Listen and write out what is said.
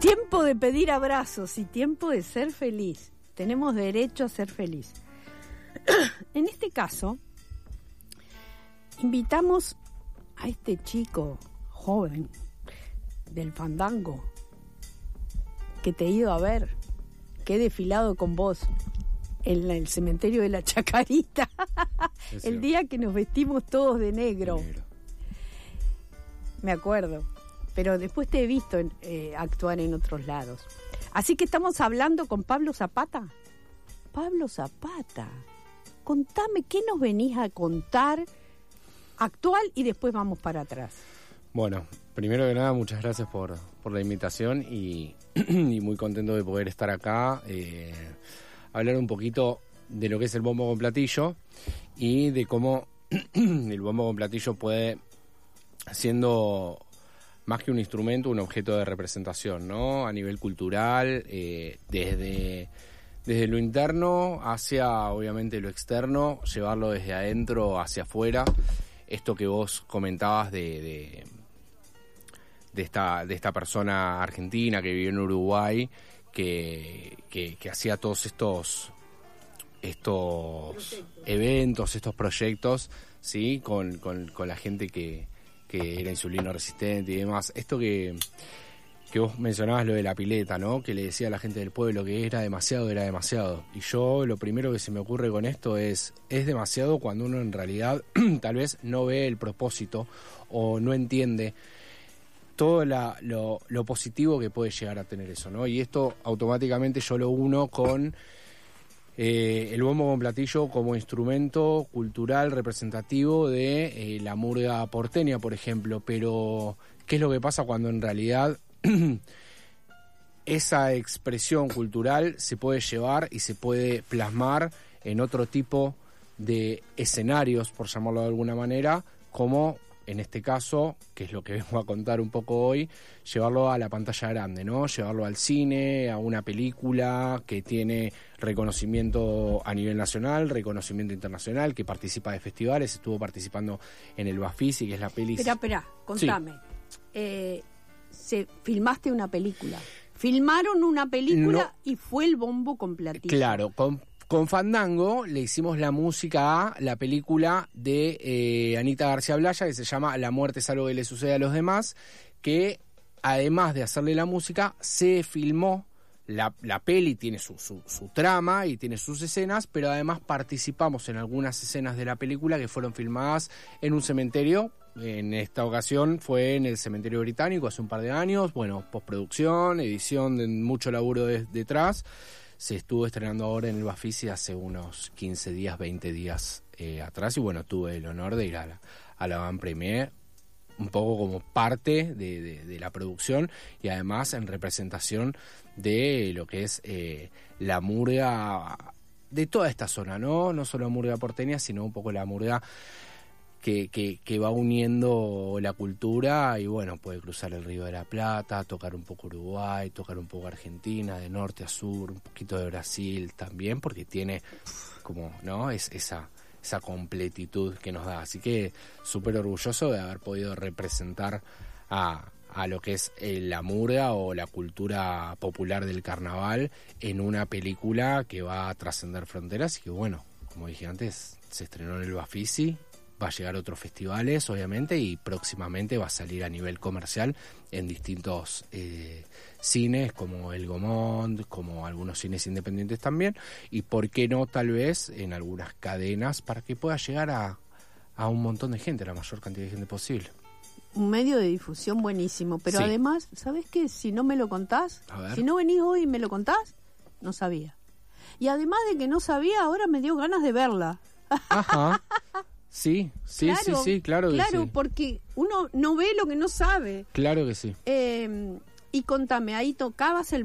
Tiempo de pedir abrazos y tiempo de ser feliz. Tenemos derecho a ser feliz. En este caso, invitamos a este chico joven del fandango que te he ido a ver, que he desfilado con vos en el cementerio de la Chacarita, el día que nos vestimos todos de negro. Me acuerdo, pero después te he visto actuar en otros lados. Así que estamos hablando con Pablo Zapata. Pablo Zapata, contame, ¿qué nos venís a contar actual y después vamos para atrás? Bueno, primero que nada, muchas gracias por la invitación y muy contento de poder estar acá, hablar un poquito de lo que es el bombo con platillo y de cómo el bombo con platillo puede, siendo más que un instrumento, un objeto de representación, ¿no? A nivel cultural, desde lo interno hacia, obviamente, lo externo, llevarlo desde adentro hacia afuera. Esto que vos comentabas de esta persona argentina que vivió en Uruguay, que hacía todos estos eventos, estos proyectos, ¿sí? Con la gente que era insulino resistente y demás. Esto que vos mencionabas, lo de la pileta, ¿no? Que le decía a la gente del pueblo que era demasiado. Y yo lo primero que se me ocurre con esto es demasiado cuando uno en realidad tal vez no ve el propósito o no entiende todo lo positivo que puede llegar a tener eso, ¿no? Y esto automáticamente yo lo uno con el bombo con platillo como instrumento cultural representativo de la murga porteña, por ejemplo. Pero, ¿qué es lo que pasa cuando en realidad esa expresión cultural se puede llevar y se puede plasmar en otro tipo de escenarios, por llamarlo de alguna manera, como en este caso, que es lo que vengo a contar un poco hoy, llevarlo a la pantalla grande, ¿no? Llevarlo al cine, a una película que tiene reconocimiento a nivel nacional, reconocimiento internacional, que participa de festivales, estuvo participando en el Bafisi, que es la peli... Espera, contame. Sí. ¿Filmaste una película? ¿Filmaron una película y fue el bombo con platillo? Claro, con Fandango le hicimos la música a la película de Anita García Blaya, que se llama La muerte es algo que le sucede a los demás, que además de hacerle la música, se filmó. La peli tiene su trama y tiene sus escenas, pero además participamos en algunas escenas de la película que fueron filmadas en un cementerio. En esta ocasión fue en el Cementerio Británico hace un par de años. Bueno, postproducción, edición, de mucho laburo detrás. Se estuvo estrenando ahora en el Bafisi hace unos 15 días, 20 días atrás. Y bueno, tuve el honor de ir a la Van Premier, un poco como parte de la producción y además en representación de lo que es la murga de toda esta zona, ¿no? No solo murga porteña, sino un poco la murga que va uniendo la cultura y bueno, puede cruzar el Río de la Plata, tocar un poco Uruguay, tocar un poco Argentina, de norte a sur, un poquito de Brasil también, porque tiene como, ¿no? Es esa completitud que nos da. Así que súper orgulloso de haber podido representar a lo que es la murga o la cultura popular del carnaval en una película que va a trascender fronteras y que bueno, como dije antes, se estrenó en el Bafisi. Va a llegar a otros festivales, obviamente, y próximamente va a salir a nivel comercial en distintos cines, como el Gaumont, como algunos cines independientes también, y por qué no, tal vez, en algunas cadenas, para que pueda llegar a un montón de gente, la mayor cantidad de gente posible. Un medio de difusión buenísimo, pero sí. Además, ¿sabés qué? Si no me lo contás, si no venís hoy y me lo contás, no sabía. Y además de que no sabía, ahora me dio ganas de verla. Ajá. Sí, claro que sí. Claro, porque uno no ve lo que no sabe. Claro que sí. Y contame, ahí tocabas el